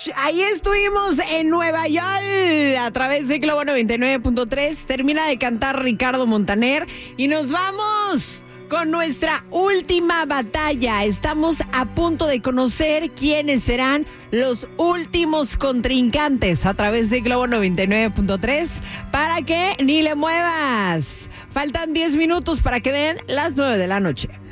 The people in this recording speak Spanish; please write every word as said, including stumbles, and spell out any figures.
Ahí estuvimos en Nueva York a través de Globo noventa y nueve punto tres. Termina de cantar Ricardo Montaner y nos vamos con nuestra última batalla. Estamos a punto de conocer quiénes serán los últimos contrincantes a través de Globo noventa y nueve punto tres para que ni le muevas. Faltan diez minutos para que den las nueve de la noche.